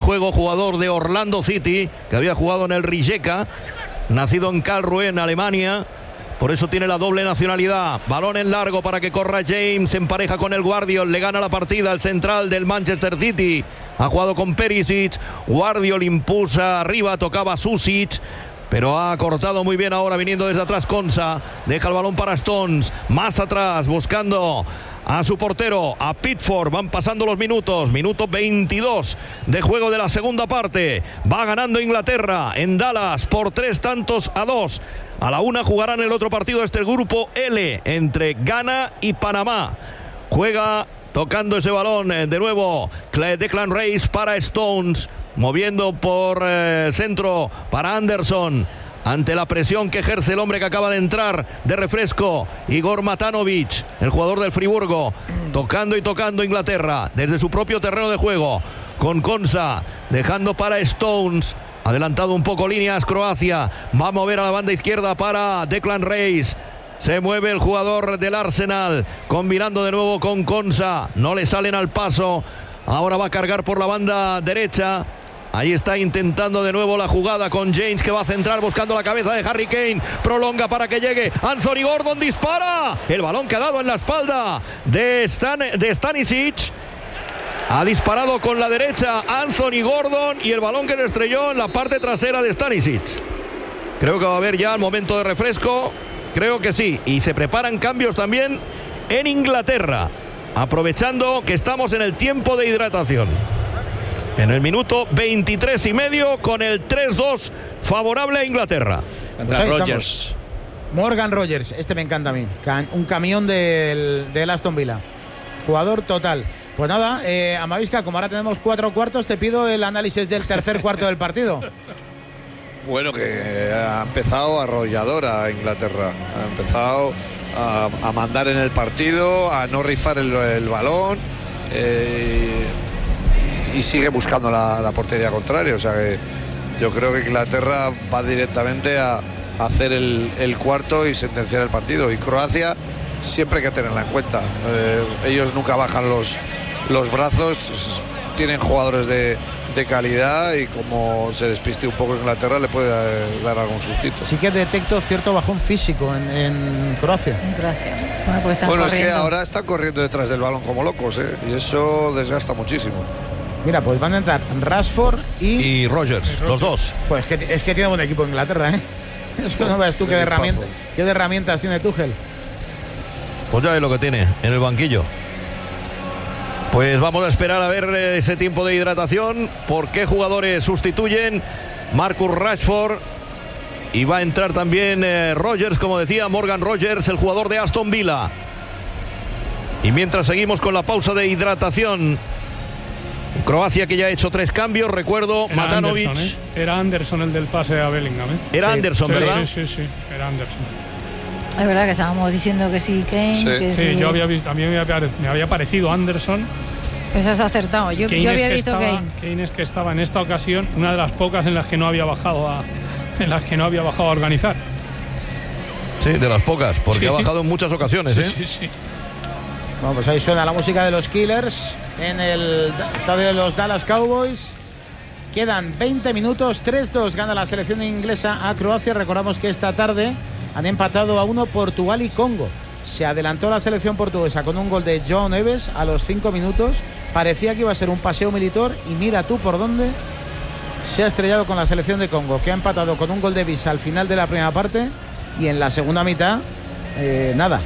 juego, jugador de Orlando City, que había jugado en el Rijeka, nacido en Karlsruhe, en Alemania. Por eso tiene la doble nacionalidad. Balón en largo para que corra James. En pareja con el Guardiol. Le gana la partida el central del Manchester City. Ha jugado con Perisic. Guardiol impulsa arriba. Tocaba Susic. Pero ha cortado muy bien ahora viniendo desde atrás Konsa. Deja el balón para Stones. Más atrás buscando a su portero, a Pickford. Van pasando los minutos. Minuto 22 de juego de la segunda parte. Va ganando Inglaterra en Dallas por 3-2. A la 1 jugarán el otro partido, el grupo L, entre Ghana y Panamá. Juega tocando ese balón de nuevo Declan Rice para Stones. Moviendo por centro para Anderson. Ante la presión que ejerce el hombre que acaba de entrar de refresco, Igor Matanovic, el jugador del Friburgo, tocando y tocando Inglaterra desde su propio terreno de juego, con Konsa, dejando para Stones, adelantado un poco líneas Croacia, va a mover a la banda izquierda para Declan Rice. Se mueve el jugador del Arsenal, combinando de nuevo con Konsa, no le salen al paso, ahora va a cargar por la banda derecha. Ahí está intentando de nuevo la jugada con James, que va a centrar buscando la cabeza de Harry Kane. Prolonga para que llegue Anthony Gordon, dispara. El balón que ha dado en la espalda de Stanisic. Ha disparado con la derecha Anthony Gordon y el balón que le estrelló en la parte trasera de Stanisic. Creo que va a haber ya el momento de refresco. Creo que sí. Y se preparan cambios también en Inglaterra, aprovechando que estamos en el tiempo de hidratación. En el minuto 23 y medio, con el 3-2 favorable a Inglaterra. Pues Rogers. Morgan Rogers, este me encanta a mí. Un camión del Aston Villa. Jugador total. Pues nada, Amavisca, como ahora tenemos 4 cuartos, te pido el análisis del tercer cuarto del partido. Bueno, que ha empezado arrolladora Inglaterra. Ha empezado a mandar en el partido, a no rifar el balón. Y sigue buscando la portería contraria. O sea que yo creo que Inglaterra va directamente a hacer el cuarto y sentenciar el partido. Y Croacia siempre hay que tenerla en cuenta. Ellos nunca bajan los brazos, tienen jugadores de calidad y como se despiste un poco Inglaterra le puede dar algún sustito. Sí que detecto cierto bajón físico en Croacia. En Croacia. Bueno, es que ahora están corriendo detrás del balón como locos, y eso desgasta muchísimo. Mira, pues van a entrar Rashford y Rogers, los dos. Pues es que tiene buen equipo Inglaterra, ¿eh? Es que no ves tú qué de herramientas tiene Tuchel. Pues ya es lo que tiene en el banquillo. Pues vamos a esperar a ver ese tiempo de hidratación. ¿Por qué jugadores sustituyen? Marcus Rashford. Y va a entrar también Rogers, como decía, Morgan Rogers, el jugador de Aston Villa. Y mientras seguimos con la pausa de hidratación, Croacia, que ya ha hecho 3 cambios, recuerdo, era Matanovic. Anderson, Era Anderson el del pase a Bellingham. Era Anderson, ¿verdad? Sí, era Anderson. Es verdad que estábamos diciendo que sí, Kane. Que sí. Yo había visto, a mí me había parecido Anderson. Pues has acertado. Yo había visto Kane. Kane es que estaba en esta ocasión una de las pocas en las que no había bajado a organizar. Sí, de las pocas, porque ha bajado en muchas ocasiones. Sí. Bueno, pues ahí suena la música de los Killers en el estadio de los Dallas Cowboys. Quedan 20 minutos, 3-2 gana la selección inglesa a Croacia. Recordamos que esta tarde han empatado a 1 Portugal y Congo. Se adelantó la selección portuguesa con un gol de John Neves a los 5 minutos. Parecía que iba a ser un paseo militar y mira tú por dónde se ha estrellado con la selección de Congo, que ha empatado con un gol de Visa al final de la primera parte y en la segunda mitad nada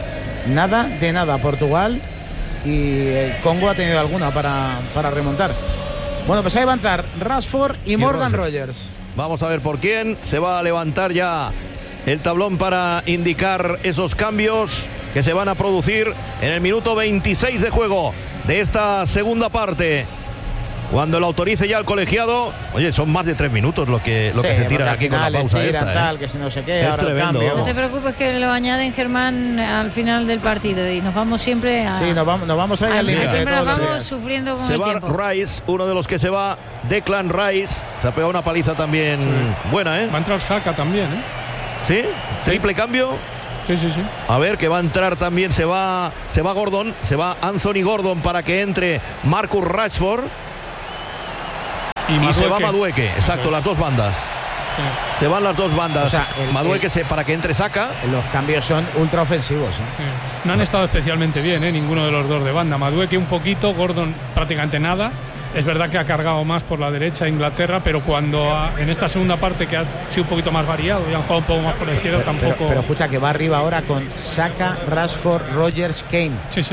de nada. Portugal y Congo ha tenido alguna para remontar. Bueno, pues ahí van a estar Rashford y Morgan Rogers. Vamos a ver por quién se va a levantar ya el tablón para indicar esos cambios que se van a producir en el minuto 26 de juego de esta segunda parte. Cuando lo autorice ya el colegiado. Oye, son más de 3 minutos lo que se tiran aquí con la pausa esta. Que si no se quede, es ahora tremendo. el cambio. No te preocupes que lo añaden, Germán, al final del partido y nos vamos siempre a... Sí, nos vamos a ir al límite. Siempre nos vamos sufriendo con el tiempo. Se va Rice, uno de los que se va, Declan Rice. Se ha pegado una paliza también buena, Va a entrar Saka también, ¿Sí? ¿Triple cambio? Sí. A ver, que va a entrar también, se va Gordon, se va Anthony Gordon para que entre Marcus Rashford. y se va Madueque. Exacto, las dos bandas. Sí. Se van las dos bandas. O sea, Madueque para que entre Saka. Los cambios son ultra ofensivos. Sí. No han estado especialmente bien, ninguno de los dos de banda. Madueque un poquito, Gordon prácticamente nada. Es verdad que ha cargado más por la derecha Inglaterra, pero en esta segunda parte, que ha sido un poquito más variado y han jugado un poco más por la izquierda, tampoco. Pero escucha, que va arriba ahora con Saka, Rashford, Rogers, Kane. Sí.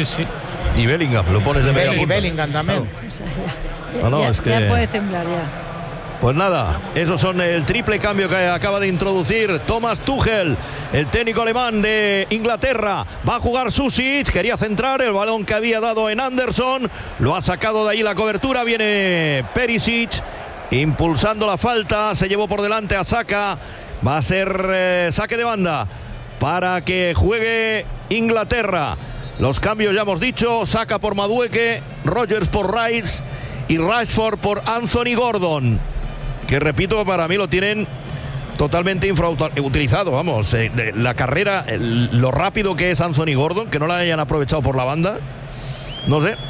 Y Bellingham, lo pones de media punta. Y Bellingham también. Claro. O sea, ya puedes temblar ya. Pues nada, esos son el triple cambio que acaba de introducir Thomas Tuchel, el técnico alemán de Inglaterra. Va a jugar Susic, quería centrar el balón que había dado en Anderson, lo ha sacado de ahí la cobertura, viene Perisic impulsando la falta, se llevó por delante a Saka, va a ser saque de banda para que juegue Inglaterra. Los cambios ya hemos dicho: Saka por Madueque, Rogers por Rice y Rashford por Anthony Gordon, que repito, para mí lo tienen totalmente infrautilizado. Vamos, la carrera, lo rápido que es Anthony Gordon, que no la hayan aprovechado por la banda, no sé,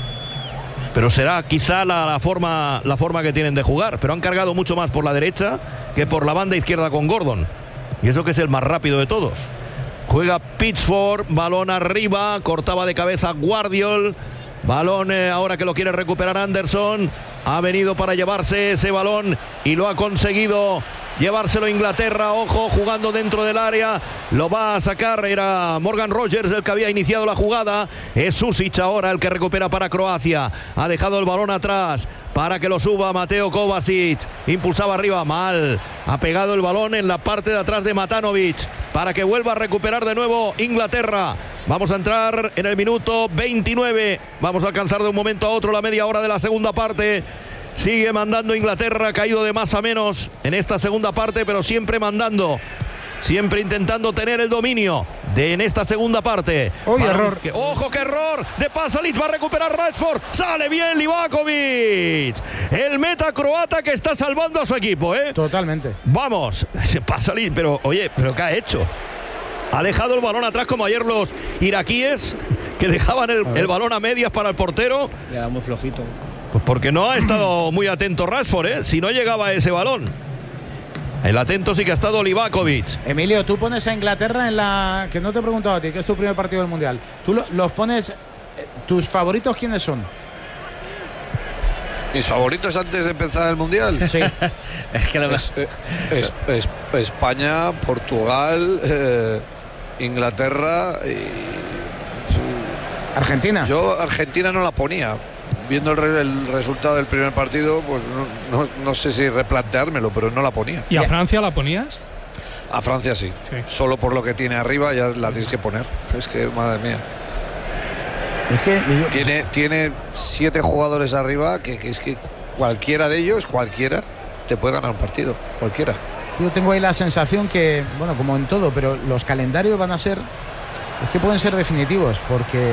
pero será quizá la forma que tienen de jugar. Pero han cargado mucho más por la derecha que por la banda izquierda con Gordon, y eso que es el más rápido de todos. Juega Pickford, balón arriba, cortaba de cabeza Guardiol. Balón ahora que lo quiere recuperar Anderson. Ha venido para llevarse ese balón y lo ha conseguido llevárselo Inglaterra. Ojo, jugando dentro del área, lo va a sacar. Era Morgan Rogers el que había iniciado la jugada. Es Susic ahora el que recupera para Croacia. Ha dejado el balón atrás para que lo suba Mateo Kovacic. Impulsaba arriba, mal. Ha pegado el balón en la parte de atrás de Matanovic para que vuelva a recuperar de nuevo Inglaterra. Vamos a entrar en el minuto 29. Vamos a alcanzar de un momento a otro la media hora de la segunda parte. Sigue mandando Inglaterra, ha caído de más a menos en esta segunda parte, pero siempre mandando, siempre intentando tener el dominio en esta segunda parte. Error. Ojo, qué error de Pasalic, va a recuperar Rashford, sale bien Livakovic, el meta croata que está salvando a su equipo, Totalmente. Vamos, Pasalic, pero oye, ¿pero qué ha hecho? Ha dejado el balón atrás como ayer los iraquíes, que dejaban el balón a medias para el portero. Ya, muy flojito. Pues porque no ha estado muy atento Rashford, si no llegaba ese balón. El atento sí que ha estado Livakovic. Emilio, tú pones a Inglaterra en la... que no te he preguntado a ti, que es tu primer partido del Mundial. Tú los pones... ¿Tus favoritos quiénes son? ¿Mis favoritos antes de empezar el Mundial? Sí. Es que España, Portugal, Inglaterra y... Argentina. Yo Argentina no la ponía. Viendo el resultado del primer partido, pues no sé si replanteármelo, pero no la ponía. ¿Y a Francia la ponías? A Francia sí. Solo por lo que tiene arriba ya la tienes que poner. Es que, madre mía. Es que tiene 7 jugadores arriba que es que cualquiera de ellos, te puede ganar un partido. Cualquiera. Yo tengo ahí la sensación que, bueno, como en todo, pero los calendarios van a ser... es que pueden ser definitivos, porque...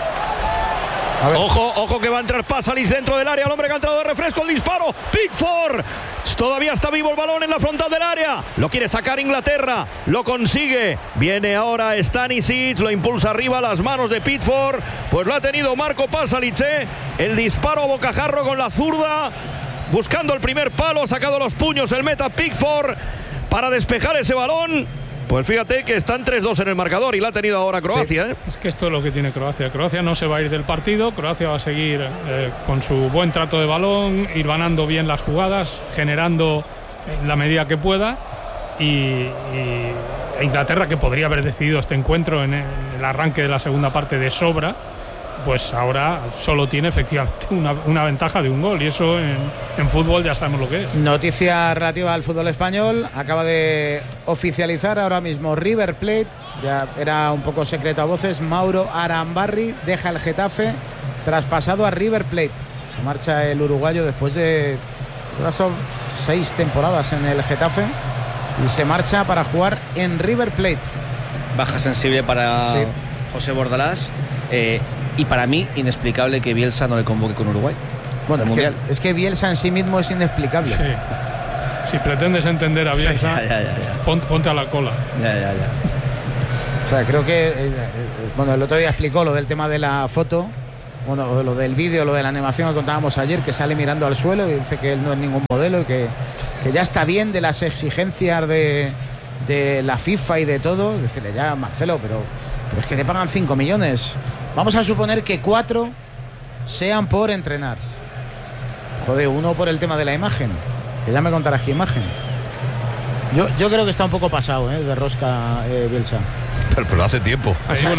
Ojo que va a entrar Pasalic dentro del área, el hombre que ha entrado de refresco, el disparo, Pickford, todavía está vivo el balón en la frontal del área, lo quiere sacar Inglaterra, lo consigue, viene ahora Stanisic, lo impulsa arriba, las manos de Pickford, pues lo ha tenido Marco Pasalic, el disparo a bocajarro con la zurda, buscando el primer palo, ha sacado los puños el meta Pickford para despejar ese balón. Pues fíjate que están 3-2 en el marcador y la ha tenido ahora Croacia. Sí. Es que esto es lo que tiene Croacia. Croacia no se va a ir del partido. Croacia va a seguir con su buen trato de balón, ir ganando bien las jugadas, generando en la medida que pueda. Y Inglaterra, que podría haber decidido este encuentro en el arranque de la segunda parte de sobra, pues ahora solo tiene efectivamente una ventaja de un gol, y eso en fútbol ya sabemos lo que es. Noticia relativa al fútbol español, acaba de oficializar ahora mismo River Plate, ya era un poco secreto a voces, Mauro Arambarri deja el Getafe traspasado a River Plate. Se marcha el uruguayo después de 6 temporadas en el Getafe y se marcha para jugar en River Plate. Baja sensible para José Bordalás. Y para mí, inexplicable que Bielsa no le convoque con Uruguay. Bueno, es que Bielsa en sí mismo es inexplicable. Sí. Si pretendes entender a Bielsa, ponte a la cola. Ya. O sea, creo que... bueno, el otro día explicó lo del tema de la foto bueno, lo del vídeo, lo de la animación que contábamos ayer, que sale mirando al suelo y dice que él no es ningún modelo y que ya está bien de las exigencias de la FIFA y de todo. Decirle ya, Marcelo, pero es que te pagan 5 millones. Vamos a suponer que 4 sean por entrenar. Joder, 1 por el tema de la imagen, que ya me contarás qué imagen. Yo creo que está un poco pasado, de rosca, Bielsa. Pero hace tiempo.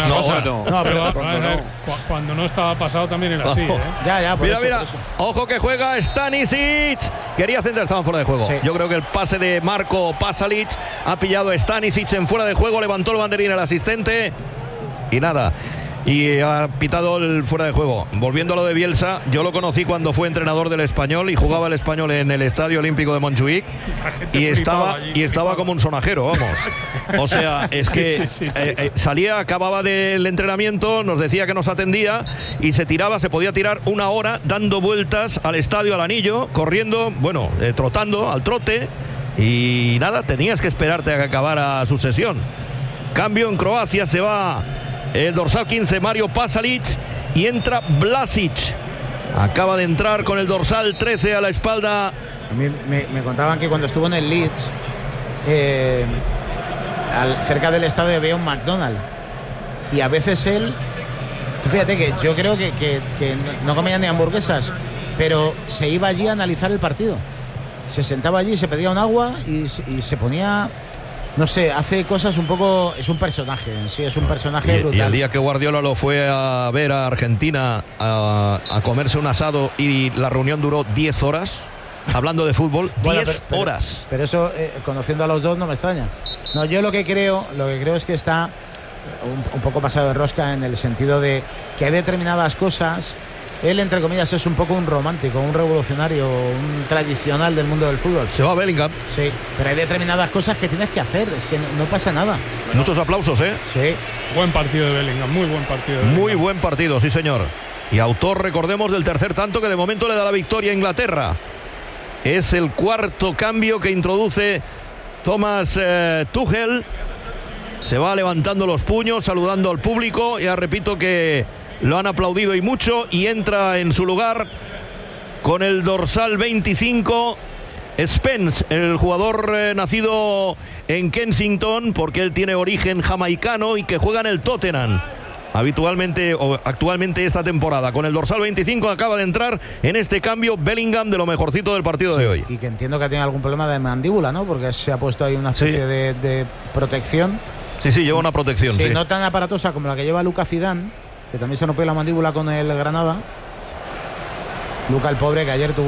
Cuando no estaba pasado también era así. Ya, por mira, eso, mira. por eso. Ojo que juega Stanisic. Quería centrar, estaban fuera de juego. Sí. Yo creo que el pase de Marco Pasalic ha pillado a Stanisic en fuera de juego. Levantó el banderín el asistente. Y nada. Y ha pitado el fuera de juego. Volviendo a lo de Bielsa, yo lo conocí cuando fue entrenador del Español y jugaba el Español en el Estadio Olímpico de Montjuic y estaba como un sonajero, vamos. O sea, es que salía, acababa del entrenamiento, nos decía que nos atendía y se podía tirar 1 hora dando vueltas al estadio, al anillo, corriendo, bueno, trotando, al trote, y nada, tenías que esperarte a que acabara su sesión. Cambio en Croacia, se va el dorsal 15, Mario Pasalic, y entra Vlasic. Acaba de entrar con el dorsal 13 a la espalda. A mí me contaban que cuando estuvo en el Leeds, cerca del estadio había un McDonald's. Y a veces él, fíjate que yo creo que no comía ni hamburguesas, pero se iba allí a analizar el partido. Se sentaba allí, se pedía un agua y se ponía... No sé, hace cosas un poco... Es un personaje, sí, es un personaje brutal. Y el día que Guardiola lo fue a ver a Argentina a comerse un asado y la reunión duró 10 horas, hablando de fútbol, 10 horas. Pero eso, conociendo a los dos, no me extraña. No, yo lo que creo es que está un poco pasado de rosca en el sentido de que hay determinadas cosas... Él, entre comillas, es un poco un romántico, un revolucionario, un tradicional del mundo del fútbol. Se va a Bellingham. Sí, pero hay determinadas cosas que tienes que hacer, es que no pasa nada. Muchos aplausos, ¿eh? Sí. Buen partido de Bellingham, muy buen partido de Bellingham. Muy buen partido, sí señor. Y autor, recordemos, del tercer tanto que de momento le da la victoria a Inglaterra. Es el 4º cambio que introduce Thomas Tuchel. Se va levantando los puños, saludando al público. Ya repito que lo han aplaudido y mucho, y entra en su lugar con el dorsal 25 Spence, el jugador nacido en Kensington, porque él tiene origen jamaicano y que juega en el Tottenham actualmente esta temporada. Con el dorsal 25 acaba de entrar en este cambio Bellingham, de lo mejorcito del partido de hoy. Y que entiendo que tiene algún problema de mandíbula, ¿no? Porque se ha puesto ahí una especie de protección. Sí, lleva una protección. Sí, no tan aparatosa como la que lleva Luka Zidane, que también se rompió la mandíbula con el Granada. Luka, el pobre, que ayer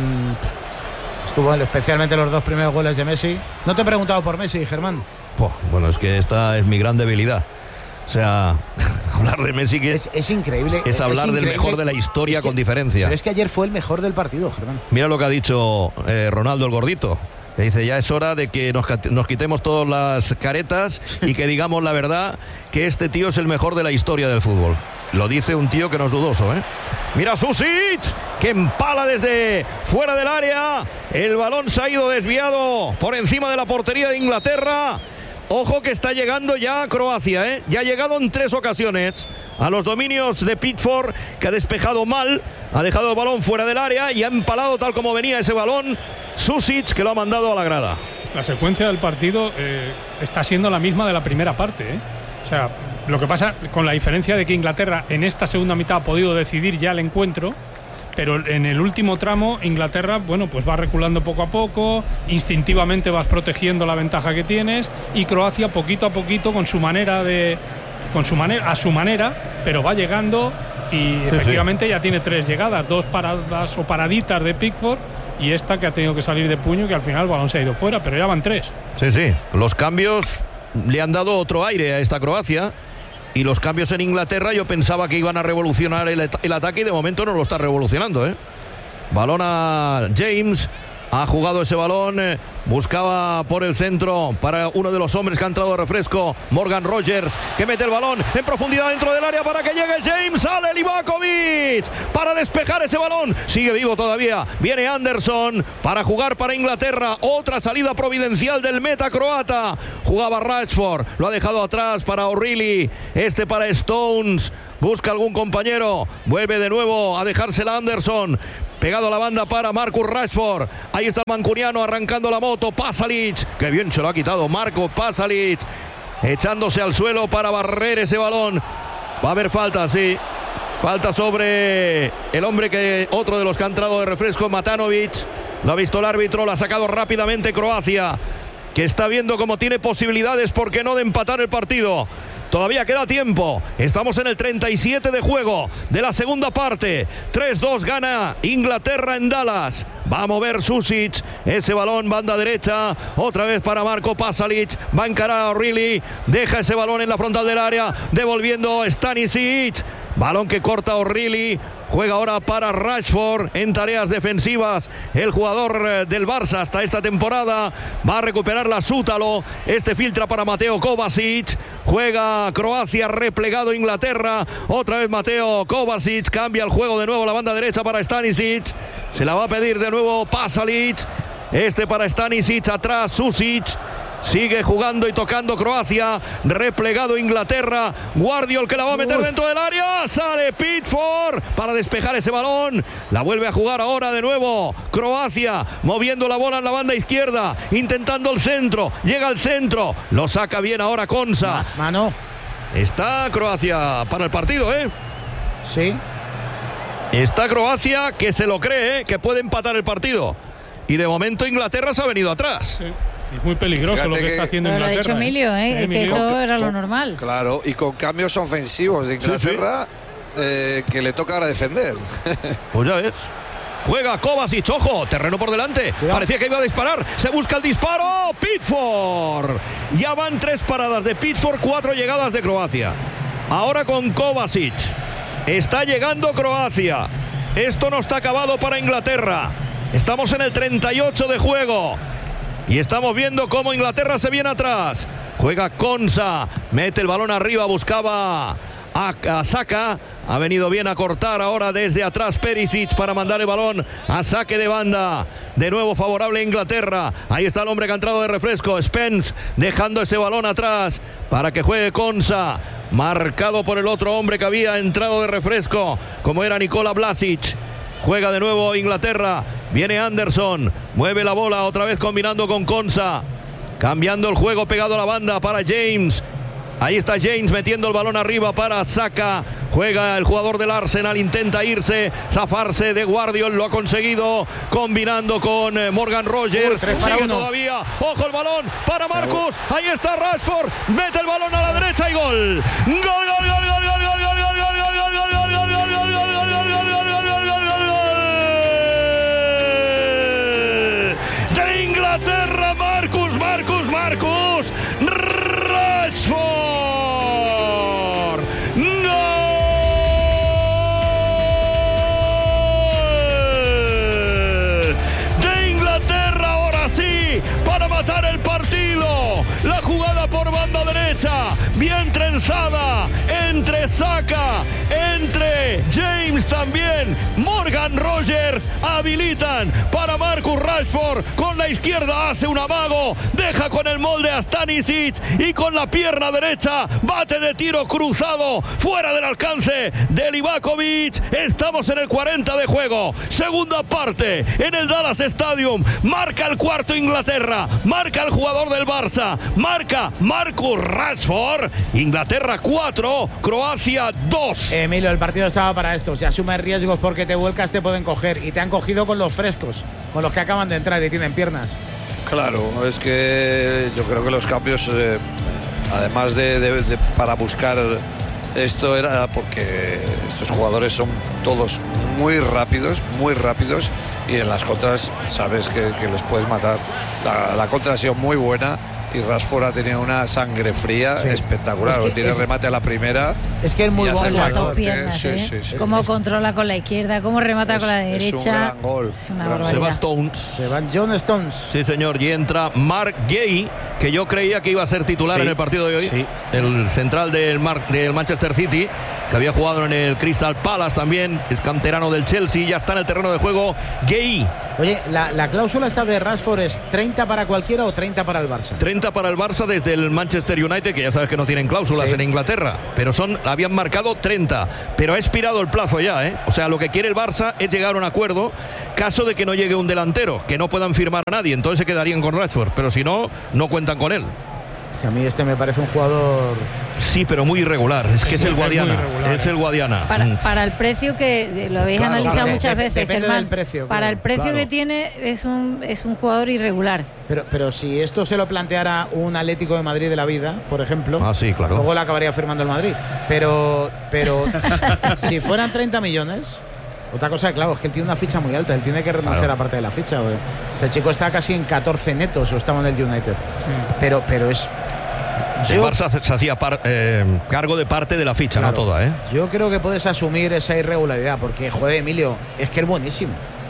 estuvo especialmente los 2 primeros goles de Messi. No te he preguntado por Messi, Germán. Bueno, es que esta es mi gran debilidad. O sea, hablar de Messi que es increíble. Es hablar del mejor de la historia, con diferencia. Pero es que ayer fue el mejor del partido, Germán. Mira lo que ha dicho Ronaldo el gordito. Le dice, ya es hora de que nos quitemos todas las caretas y que digamos la verdad, que este tío es el mejor de la historia del fútbol. Lo dice un tío que no es dudoso, ¿eh? Mira Susic, que empala desde fuera del área. El balón se ha ido desviado por encima de la portería de Inglaterra. Ojo que está llegando ya a Croacia, ¿eh? Ya ha llegado en 3 ocasiones a los dominios de Pickford, que ha despejado mal, ha dejado el balón fuera del área y ha empalado tal como venía ese balón Susic, que lo ha mandado a la grada. La secuencia del partido está siendo la misma de la primera parte, ¿eh? O sea, lo que pasa con la diferencia de que Inglaterra en esta segunda mitad ha podido decidir ya el encuentro, pero en el último tramo Inglaterra, bueno, pues va reculando poco a poco, instintivamente vas protegiendo la ventaja que tienes, y Croacia poquito a poquito a su manera, pero va llegando y efectivamente ya tiene 3 llegadas, 2 paradas o paraditas de Pickford y esta que ha tenido que salir de puño, que al final el balón se ha ido fuera, pero ya van 3. Sí, los cambios le han dado otro aire a esta Croacia. Y los cambios en Inglaterra, yo pensaba que iban a revolucionar el ataque, y de momento no lo está revolucionando, ¿eh? Balón a James, Ha jugado ese balón, buscaba por el centro para uno de los hombres que ha entrado de refresco, Morgan Rogers, que mete el balón en profundidad dentro del área para que llegue James. Sale Livakovic para despejar ese balón. Sigue vivo todavía. Viene Anderson para jugar para Inglaterra. Otra salida providencial del meta croata. Jugaba Rashford, lo ha dejado atrás para O'Reilly. Este para Stones. Busca algún compañero. Vuelve de nuevo a dejársela Anderson. Pegado a la banda para Marcus Rashford. Ahí está el mancuniano arrancando la moto. Pasalic. Qué bien se lo ha quitado Marco Pasalic. Echándose al suelo para barrer ese balón. Va a haber falta, sí. Falta sobre el hombre que otro de los que ha entrado de refresco, Matanovic. Lo ha visto el árbitro. Lo ha sacado rápidamente Croacia, que está viendo cómo tiene posibilidades, ¿por qué no?, de empatar el partido. Todavía queda tiempo. Estamos en el 37 de juego de la segunda parte. 3-2 gana Inglaterra en Dallas. Va a mover Susic. Ese balón, banda derecha. Otra vez para Marco Pasalic. Va a encarar a O'Reilly. Deja ese balón en la frontal del área. Devolviendo Stanisic. Balón que corta O'Reilly. Juega ahora para Rashford en tareas defensivas. El jugador del Barça hasta esta temporada. Va a recuperar la Sútalo. Este filtra para Mateo Kovacic. Juega Croacia, replegado Inglaterra. Otra vez Mateo Kovacic. Cambia el juego de nuevo la banda derecha para Stanisic. Se la va a pedir de nuevo Pasalic. Este para Stanisic. Atrás Susic. Sigue jugando y tocando Croacia. Replegado Inglaterra. Guardiol que la va a meter dentro del área. Sale Pickford para despejar ese balón. La vuelve a jugar ahora de nuevo Croacia. Moviendo la bola en la banda izquierda. Intentando el centro. Llega al centro. Lo saca bien ahora Konsa. Mano. Está Croacia para el partido, ¿eh? Sí. Está Croacia que se lo cree, que puede empatar el partido. Y de momento Inglaterra se ha venido atrás. Sí. Es muy peligroso. Fíjate lo que está haciendo Inglaterra. Lo ha dicho Emilio, es que esto era lo normal. Claro, y con cambios ofensivos de Inglaterra, que le toca ahora defender. Pues ya ves. Juega Kovacic, ojo, terreno por delante. Cuidado. Parecía que iba a disparar. Se busca el disparo. Pickford. Ya van 3 paradas de Pickford, 4 llegadas de Croacia. Ahora con Kovacic. Está llegando Croacia. Esto no está acabado para Inglaterra. Estamos en el 38 de juego. Y estamos viendo cómo Inglaterra se viene atrás. Juega Konsa. Mete el balón arriba. Buscaba a Saka. Ha venido bien a cortar ahora desde atrás Perisic para mandar el balón a saque de banda. De nuevo favorable a Inglaterra. Ahí está el hombre que ha entrado de refresco. Spence dejando ese balón atrás para que juegue Konsa. Marcado por el otro hombre que había entrado de refresco, como era Nikola Vlasic. Juega de nuevo Inglaterra. Viene Anderson. Mueve la bola otra vez combinando con Konsa. Cambiando el juego pegado a la banda para James. Ahí está James metiendo el balón arriba para Saka. Juega el jugador del Arsenal. Intenta irse, zafarse de Guardiol. Lo ha conseguido combinando con Morgan Rogers. Sigue todavía. Ojo el balón para Marcus. Ahí está Rashford. Mete el balón a la derecha y gol. Gol, gol, gol, gol, gol, gol, gol, gol, gol, gol, gol, gol, gol, gol, gol, gol, gol. Inglaterra, Marcus Rashford. ¡Gol! De Inglaterra ahora sí, para matar el partido. La jugada por banda derecha, bien trenzada entre Saka, entre James también. Morgan Rogers habilitan para Marcus Rashford. Con la izquierda hace un amago, deja con el molde a Stanisic y con la pierna derecha bate de tiro cruzado fuera del alcance de Livakovic. Estamos en el 40 de juego, segunda parte en el Dallas Stadium. Marca el cuarto Inglaterra, marca el jugador del Barça, marca Marcus Rashford. Inglaterra 4, Croacia 2. Emilio, el partido estaba para esto. Si asumes riesgos porque te vuelcas te pueden coger, y te han cogido con los frescos, con los que acaban de entrar y tienen piernas. Claro, es que yo creo que los cambios, además de para buscar esto, era porque estos jugadores son todos muy rápidos, y en las contras sabes que les puedes matar. La contra ha sido muy buena y Rashford ha tenido una sangre fría espectacular. Es que tiene remate a la primera. Es que es muy bueno. Las dos piernas, cómo controla con la izquierda, cómo remata con la derecha. Es un gran gol. Es una barbaridad. Se van John Stones. Sí, señor. Y entra Mark Gay, que yo creía que iba a ser titular en el partido de hoy. Sí. El central del Manchester City, que había jugado en el Crystal Palace también. Es canterano del Chelsea. Ya está en el terreno de juego Gay. Oye, la cláusula esta de Rashford es 30 para cualquiera o 30 para el Barça. 30 para el Barça desde el Manchester United, que ya sabes que no tienen cláusulas en Inglaterra, pero habían marcado 30, pero ha expirado el plazo ya, ¿eh? O sea, lo que quiere el Barça es llegar a un acuerdo, caso de que no llegue un delantero, que no puedan firmar a nadie, entonces se quedarían con Rashford, pero si no, no cuentan con él. A mí me parece un jugador... Sí, pero muy irregular. Es que es el Guadiana. Es el Guadiana. Para el precio que lo habéis analizado muchas veces, Germán. Del precio, para el precio que tiene es un jugador irregular. Pero si esto se lo planteara un Atlético de Madrid de la vida, por ejemplo, sí, claro, luego la acabaría firmando el Madrid. Pero si fueran 30 millones... Otra cosa, claro, es que él tiene una ficha muy alta. Él tiene que renunciar a parte de la ficha. Este chico está casi en 14 netos, o estaba en el United. Pero es... El Barça se hacía cargo de parte de la ficha, no toda, ¿eh? Yo creo que puedes asumir esa irregularidad, porque, joder, Emilio, es que es buenísimo.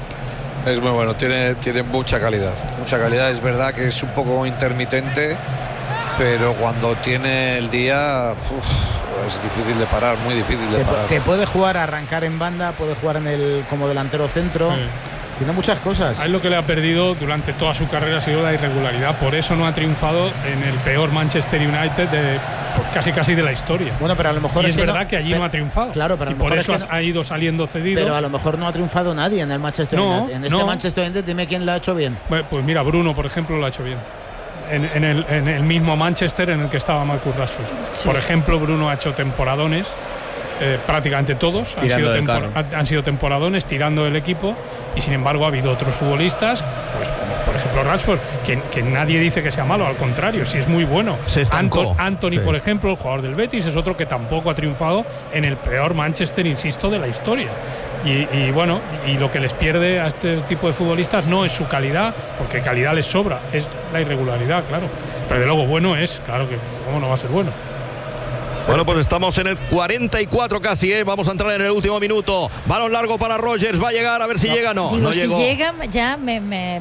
Es muy bueno, tiene mucha calidad. Mucha calidad, es verdad que es un poco intermitente, pero cuando tiene el día... es difícil de parar, muy difícil de parar. Te puede jugar a arrancar en banda, puede jugar como delantero centro. Sí. Tiene muchas cosas. A él lo que le ha perdido durante toda su carrera ha sido la irregularidad. Por eso no ha triunfado en el peor Manchester United casi de la historia. Bueno, pero a lo mejor es verdad que allí no ha triunfado. Claro, pero y por eso ha ido saliendo cedido. Pero a lo mejor no ha triunfado nadie en el Manchester United. En este Manchester United, dime quién lo ha hecho bien. Pues mira, Bruno, por ejemplo, lo ha hecho bien. En el mismo Manchester en el que estaba Marcus Rashford. Sí. Por ejemplo, Bruno ha hecho temporadones, prácticamente todos han sido temporadones tirando el equipo, y sin embargo ha habido otros futbolistas, pues como por ejemplo Rashford, que nadie dice que sea malo, al contrario, sí es muy bueno. Anthony, por ejemplo, el jugador del Betis, es otro que tampoco ha triunfado en el peor Manchester, insisto, de la historia. Y bueno, y lo que les pierde a este tipo de futbolistas no es su calidad, porque calidad les sobra, es la irregularidad, claro. Pero de luego bueno es, claro que cómo no va a ser bueno. Bueno, pues estamos en el 44 casi, ¿eh? Vamos a entrar en el último minuto. Balón largo para Rogers, va a llegar, a ver si llega, no. Digo, no si llegó. Llega, ya me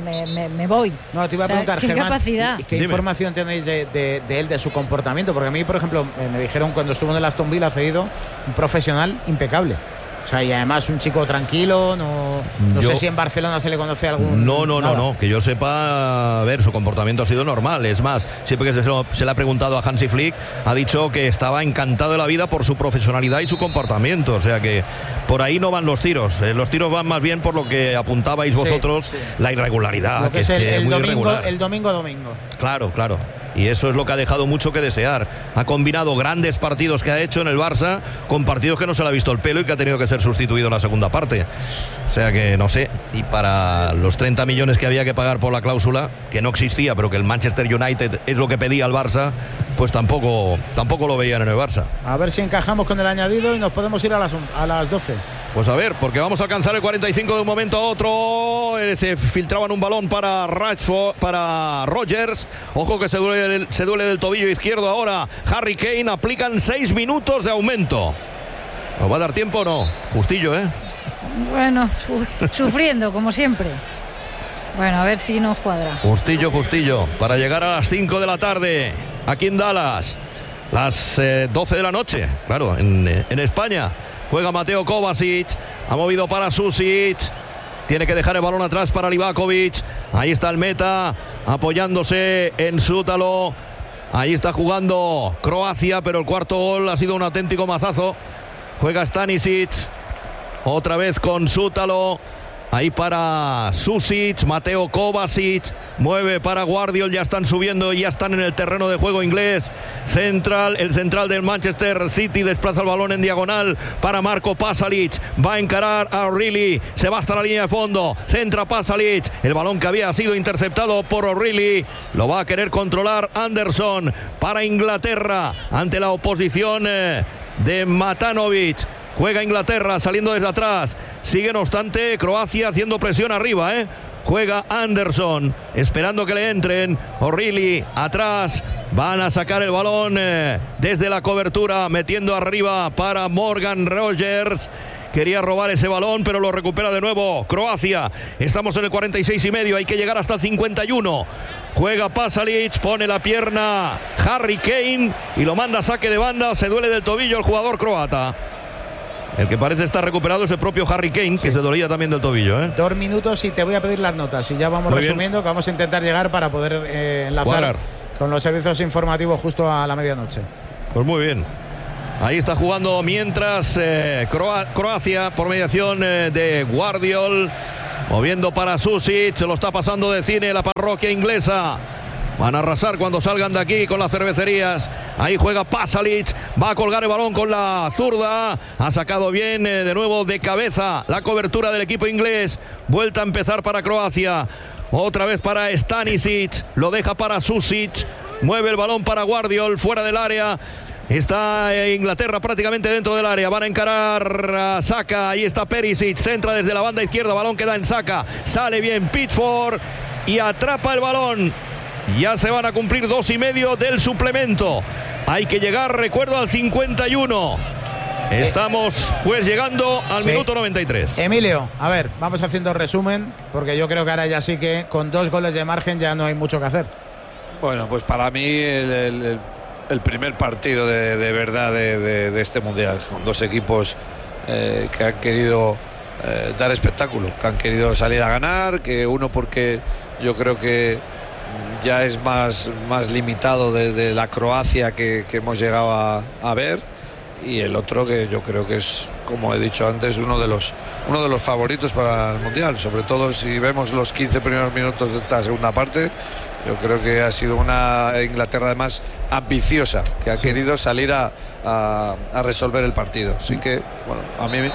voy. No, te iba a preguntar, ¿qué Germán, capacidad? ¿qué información tenéis de él, de su comportamiento? Porque a mí, por ejemplo, me dijeron cuando estuvo en el Aston Villa, cedido, un profesional impecable. O sea, y además un chico tranquilo, no sé si en Barcelona se le conoce algún... No, que yo sepa, a ver, su comportamiento ha sido normal. Es más, siempre que se le ha preguntado a Hansi Flick, ha dicho que estaba encantado de la vida por su profesionalidad y su comportamiento. O sea que por ahí no van los tiros. Los tiros van más bien por lo que apuntabais vosotros, la irregularidad. Lo que es el muy domingo, irregular. El domingo a domingo. Claro. Y eso es lo que ha dejado mucho que desear. Ha combinado grandes partidos que ha hecho en el Barça con partidos que no se le ha visto el pelo y que ha tenido que ser sustituido en la segunda parte. O sea que no sé. Y para los 30 millones que había que pagar por la cláusula, que no existía, pero que el Manchester United es lo que pedía al Barça, pues tampoco lo veían en el Barça. A ver si encajamos con el añadido y nos podemos ir a las 12. Pues a ver, porque vamos a alcanzar el 45 de un momento a otro. Se filtraban un balón para Rashford, para Rogers. Ojo que se duele del tobillo izquierdo ahora. Harry Kane, aplican 6 minutos de aumento. ¿Nos va a dar tiempo o no? Justillo, ¿eh? Bueno, sufriendo, como siempre. Bueno, a ver si nos cuadra. Justillo, para llegar a las 5 de la tarde, aquí en Dallas. Las 12 de la noche, claro, en España. Juega Mateo Kovacic, ha movido para Susic, tiene que dejar el balón atrás para Livakovic. Ahí está el meta, apoyándose en Sútalo. Ahí está jugando Croacia, pero el cuarto gol ha sido un auténtico mazazo. Juega Stanisic, otra vez con Sútalo. Ahí para Susic, Mateo Kovacic, mueve para Guardiol, ya están subiendo y ya están en el terreno de juego inglés. El central del Manchester City desplaza el balón en diagonal para Marco Pasalic, va a encarar a O'Reilly, se va hasta la línea de fondo, centra Pasalic, el balón que había sido interceptado por O'Reilly, lo va a querer controlar Anderson para Inglaterra ante la oposición de Matanovic. Juega Inglaterra saliendo desde atrás. Sigue no obstante Croacia haciendo presión arriba, Juega Anderson, esperando que le entren. O'Reilly atrás. Van a sacar el balón desde la cobertura, metiendo arriba para Morgan Rogers. Quería robar ese balón, pero lo recupera de nuevo Croacia. Estamos en el 46,5. Hay que llegar hasta el 51. Juega Pasalic, pone la pierna Harry Kane y lo manda a saque de banda. Se duele del tobillo el jugador croata. El que parece estar recuperado es el propio Harry Kane, que se dolía también del tobillo. 2 minutos y te voy a pedir las notas. Y ya vamos Muy resumiendo, que vamos a intentar llegar para poder enlazar Cuadrar con los servicios informativos justo a la medianoche. Pues muy bien. Ahí está jugando mientras Croacia por mediación de Guardiol. Moviendo para Susic, se lo está pasando de cine la parroquia inglesa. Van a arrasar cuando salgan de aquí con las cervecerías. Ahí juega Pasalic, va a colgar el balón con la zurda. Ha sacado bien de nuevo de cabeza la cobertura del equipo inglés. Vuelta a empezar para Croacia. Otra vez para Stanisic, lo deja para Susic. Mueve el balón para Guardiol, fuera del área. Está Inglaterra prácticamente dentro del área. Van a encarar a Saka. Ahí está Perisic. Centra desde la banda izquierda. Balón queda en Saka. Sale bien Pickford y atrapa el balón. Ya se van a cumplir 2,5 del suplemento. Hay que llegar, recuerdo, al 51. Estamos pues llegando al minuto 93. Emilio, a ver, vamos haciendo resumen, porque yo creo que ahora ya sí que con 2 goles de margen ya no hay mucho que hacer. Bueno, pues para mí el primer partido de verdad de este Mundial, con 2 equipos que han querido dar espectáculo, que han querido salir a ganar, que uno porque yo creo que ya es más limitado de la Croacia que hemos llegado a ver, y el otro que yo creo que es, como he dicho antes, uno de los favoritos para el Mundial, sobre todo si vemos los 15 primeros minutos de esta segunda parte. Yo creo que ha sido una Inglaterra además ambiciosa, que ha querido salir a resolver el partido. Así que, bueno, a mí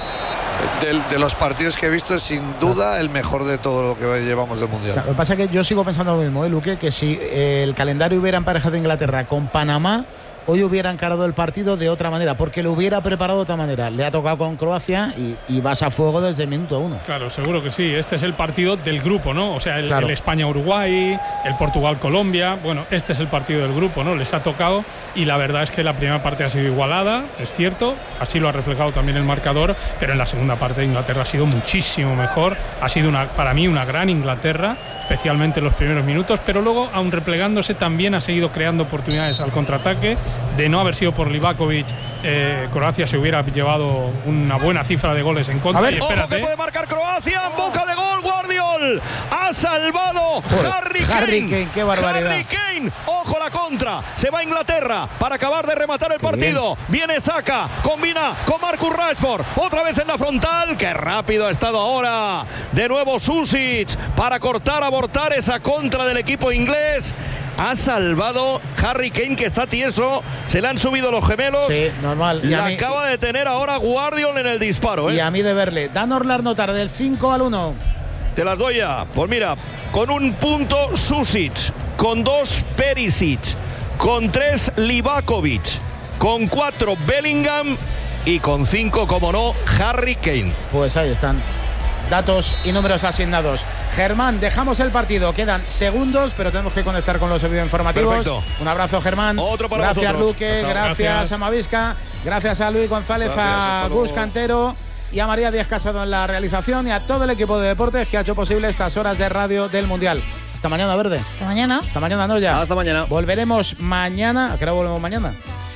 de los partidos que he visto es sin duda el mejor de todo lo que llevamos del Mundial. Lo que pasa es que yo sigo pensando lo mismo, Luque, que si el calendario hubiera emparejado Inglaterra con Panamá, hoy hubiera encarado el partido de otra manera, porque lo hubiera preparado de otra manera. Le ha tocado con Croacia y vas a fuego desde el minuto 1. Claro, seguro que sí. Este es el partido del grupo, ¿no? O sea, el España-Uruguay, el Portugal-Colombia. Bueno, este es el partido del grupo, ¿no? Les ha tocado, y la verdad es que la primera parte ha sido igualada, es cierto. Así lo ha reflejado también el marcador, pero en la segunda parte Inglaterra ha sido muchísimo mejor. Ha sido para mí una gran Inglaterra, especialmente en los primeros minutos, pero luego, aun replegándose, también ha seguido creando oportunidades al contraataque. De no haber sido por Livakovic, Croacia se hubiera llevado una buena cifra de goles en contra. A ver, ojo que puede marcar Croacia, en boca de gol, Guardiol. Ha salvado Harry Kane. Harry Kane, qué barbaridad. Harry Kane, ojo la contra. Se va a Inglaterra para acabar de rematar el partido. Viene Saka, combina con Marcus Rashford. Otra vez en la frontal. Qué rápido ha estado ahora. De nuevo Susic para cortar, abortar esa contra del equipo inglés. Ha salvado Harry Kane, que está tieso. Se le han subido los gemelos. Sí, normal. La acaba de tener ahora Guardiol en el disparo. Y a mí de verle. Danos las notas del 5 al 1. Te las doy ya. Pues mira, con 1 punto Susic, con 2 Perisic, con 3 Livakovic, con 4 Bellingham y con 5, como no, Harry Kane. Pues ahí están. Datos y números asignados. Germán, dejamos el partido. Quedan segundos, pero tenemos que conectar con los servicios informativos. Perfecto. Un abrazo, Germán. Otro para gracias, vosotros. Luque. Gracias a Mavisca. Gracias a Luis González, a Gus Cantero y a María Díaz Casado en la realización, y a todo el equipo de deportes que ha hecho posible estas horas de radio del Mundial. Hasta mañana, Verde. Hasta mañana. Hasta mañana, no ya. Hasta mañana. Volveremos mañana. ¿A qué hora volvemos mañana?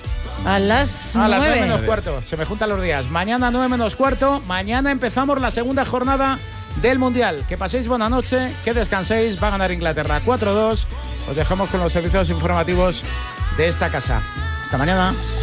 A las 9. A las 9 menos cuarto. Se me juntan los días. Mañana 9 menos cuarto. Mañana empezamos la segunda jornada del Mundial. Que paséis buena noche, que descanséis. Va a ganar Inglaterra 4-2. Os dejamos con los servicios informativos de esta casa. Hasta mañana.